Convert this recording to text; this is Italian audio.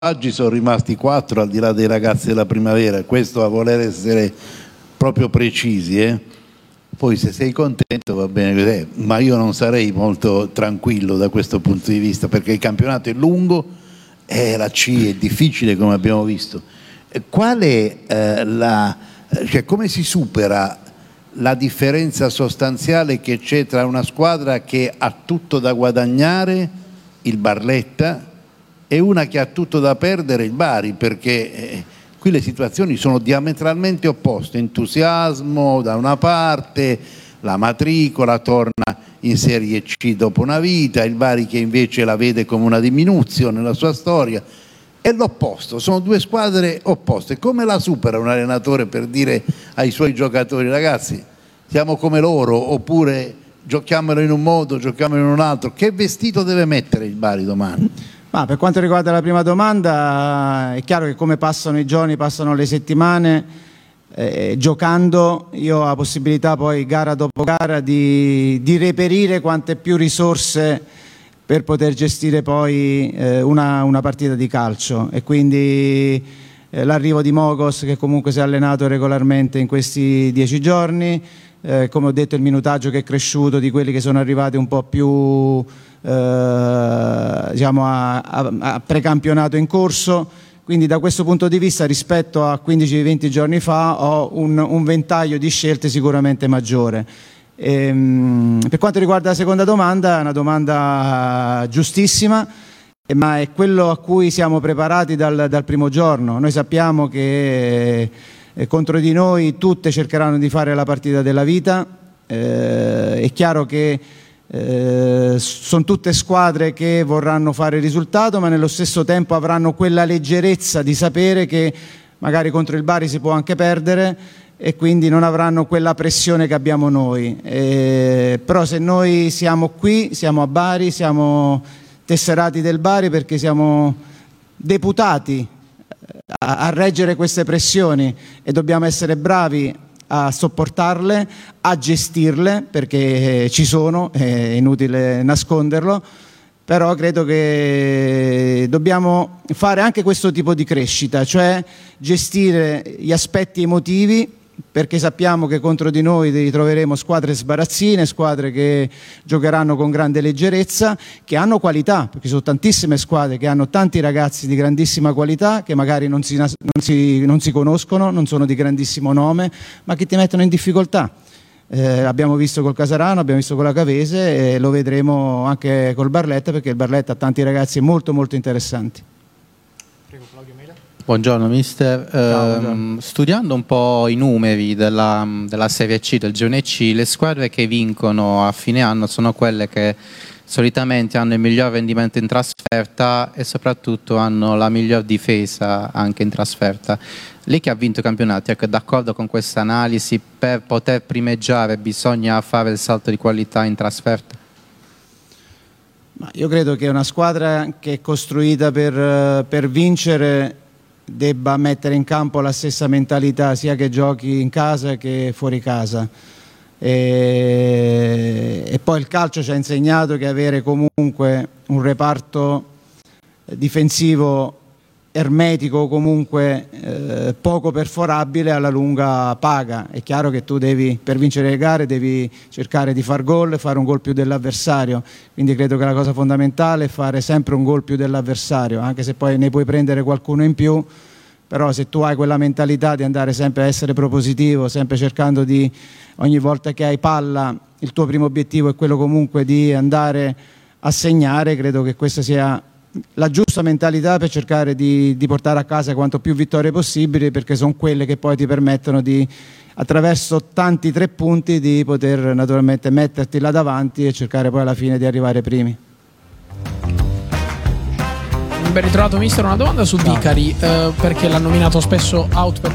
Oggi sono rimasti 4 al di là dei ragazzi della primavera, questo a voler essere proprio precisi, Poi se sei contento va bene così, ma io non sarei molto tranquillo da questo punto di vista, perché il campionato è lungo e la C è difficile, come abbiamo visto. Qual è cioè come si supera la differenza sostanziale che c'è tra una squadra che ha tutto da guadagnare, il Barletta, e una che ha tutto da perdere, il Bari? Perché qui le situazioni sono diametralmente opposte: entusiasmo da una parte, la matricola torna in Serie C dopo una vita, il Bari che invece la vede come una diminuzione nella sua storia. È l'opposto, sono due squadre opposte. Come la supera un allenatore per dire ai suoi giocatori: ragazzi, siamo come loro, oppure giochiamolo in un modo, giochiamolo in un altro? Che vestito deve mettere il Bari domani? Ma per quanto riguarda la prima domanda, è chiaro che come passano i giorni, passano le settimane, giocando io ho la possibilità poi gara dopo gara di reperire quante più risorse per poter gestire poi una partita di calcio, e quindi l'arrivo di Mogos, che comunque si è allenato regolarmente in questi 10 giorni, come ho detto il minutaggio che è cresciuto di quelli che sono arrivati un po' più diciamo a precampionato in corso. Quindi da questo punto di vista, rispetto a 15-20 giorni fa, ho un ventaglio di scelte sicuramente maggiore. Per quanto riguarda la seconda domanda, è una domanda giustissima, ma è quello a cui siamo preparati dal primo giorno. Noi sappiamo che contro di noi tutte cercheranno di fare la partita della vita, è chiaro che sono tutte squadre che vorranno fare il risultato, ma nello stesso tempo avranno quella leggerezza di sapere che magari contro il Bari si può anche perdere, e quindi non avranno quella pressione che abbiamo noi. Però se noi siamo qui, siamo a Bari, siamo tesserati del Bari perché siamo deputati a reggere queste pressioni, e dobbiamo essere bravi a sopportarle, a gestirle, perché ci sono, è inutile nasconderlo. Però credo che dobbiamo fare anche questo tipo di crescita, cioè gestire gli aspetti emotivi, perché sappiamo che contro di noi troveremo squadre sbarazzine, squadre che giocheranno con grande leggerezza, che hanno qualità, perché sono tantissime squadre che hanno tanti ragazzi di grandissima qualità, che magari non si conoscono, non sono di grandissimo nome, ma che ti mettono in difficoltà. Abbiamo visto col Casarano, abbiamo visto con la Cavese, e lo vedremo anche col Barletta, perché il Barletta ha tanti ragazzi molto molto interessanti. Prego, Claudio Mela. Buongiorno mister, buongiorno. Studiando un po' i numeri della Serie C, del girone C, le squadre che vincono a fine anno sono quelle che solitamente hanno il miglior rendimento in trasferta e soprattutto hanno la miglior difesa anche in trasferta. Lei che ha vinto i campionati, è d'accordo con questa analisi? Per poter primeggiare bisogna fare il salto di qualità in trasferta? Ma io credo che una squadra che è costruita per vincere debba mettere in campo la stessa mentalità, sia che giochi in casa che fuori casa. E poi il calcio ci ha insegnato che avere comunque un reparto difensivo ermetico, comunque poco perforabile, alla lunga paga. È chiaro che tu per vincere le gare devi cercare di far gol, fare un gol più dell'avversario, quindi credo che la cosa fondamentale è fare sempre un gol più dell'avversario, anche se poi ne puoi prendere qualcuno in più. Però se tu hai quella mentalità di andare sempre a essere propositivo, sempre cercando di, ogni volta che hai palla, il tuo primo obiettivo è quello comunque di andare a segnare, credo che questa sia la giusta mentalità per cercare di portare a casa quanto più vittorie possibili, perché sono quelle che poi ti permettono di, attraverso tanti 3 punti, di poter naturalmente metterti là davanti e cercare poi alla fine di arrivare primi. Ben ritrovato mister, una domanda su Vicari, perché l'ha nominato spesso out per